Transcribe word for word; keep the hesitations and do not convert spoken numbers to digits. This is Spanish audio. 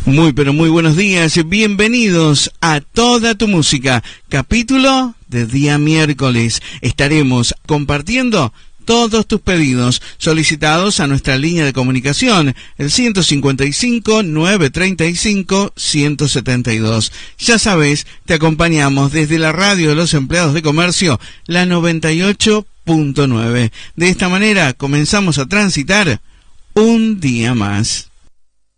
Muy pero muy buenos días, bienvenidos a Toda tu Música, capítulo de día miércoles. Estaremos compartiendo todos tus pedidos solicitados a nuestra línea de comunicación, el ciento cincuenta y cinco, novecientos treinta y cinco, ciento setenta y dos. Ya sabes, te acompañamos desde la radio de los empleados de comercio, la noventa y ocho punto nueve. De esta manera comenzamos a transitar un día más.